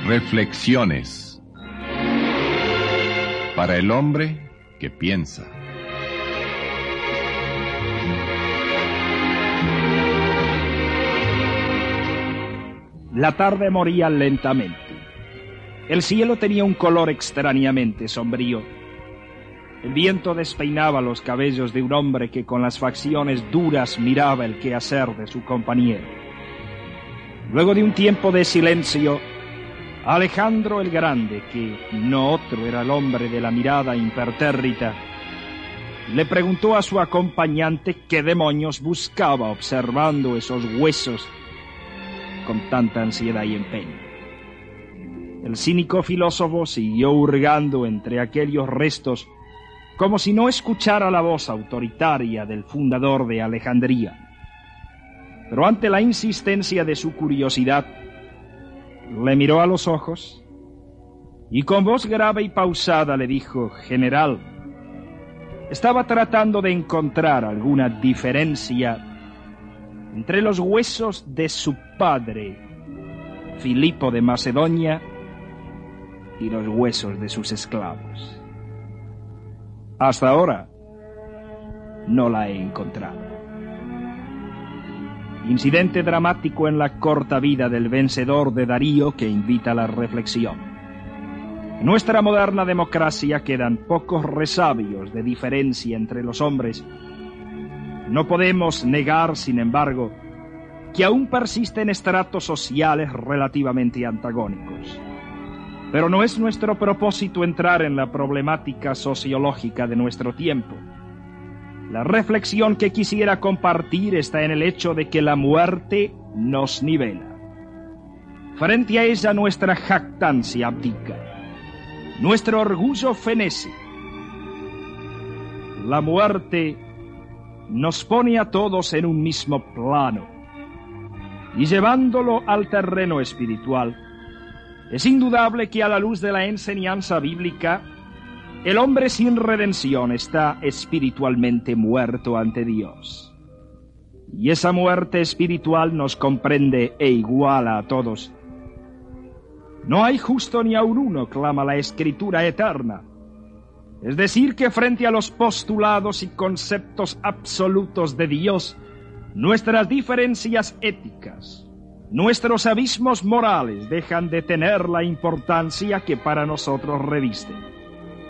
Reflexiones para el hombre que piensa. La tarde moría lentamente. El cielo tenía un color extrañamente sombrío. El viento despeinaba los cabellos de un hombre que con las facciones duras miraba el quehacer de su compañero. Luego de un tiempo de silencio, Alejandro el Grande, que no otro era el hombre de la mirada impertérrita, le preguntó a su acompañante qué demonios buscaba observando esos huesos con tanta ansiedad y empeño. El cínico filósofo siguió hurgando entre aquellos restos como si no escuchara la voz autoritaria del fundador de Alejandría. Pero ante la insistencia de su curiosidad, le miró a los ojos y con voz grave y pausada le dijo: «General, estaba tratando de encontrar alguna diferencia entre los huesos de su padre, Filipo de Macedonia, y los huesos de sus esclavos. Hasta ahora no la he encontrado». Incidente dramático en la corta vida del vencedor de Darío que invita a la reflexión. En nuestra moderna democracia quedan pocos resabios de diferencia entre los hombres. No podemos negar, sin embargo, que aún persisten estratos sociales relativamente antagónicos. Pero no es nuestro propósito entrar en la problemática sociológica de nuestro tiempo. La reflexión que quisiera compartir está en el hecho de que la muerte nos nivela. Frente a ella nuestra jactancia abdica, nuestro orgullo fenece. La muerte nos pone a todos en un mismo plano, y llevándolo al terreno espiritual, es indudable que a la luz de la enseñanza bíblica, el hombre sin redención está espiritualmente muerto ante Dios. Y esa muerte espiritual nos comprende e iguala a todos. No hay justo ni aun uno, clama la Escritura eterna. Es decir, que frente a los postulados y conceptos absolutos de Dios, nuestras diferencias éticas, nuestros abismos morales dejan de tener la importancia que para nosotros revisten.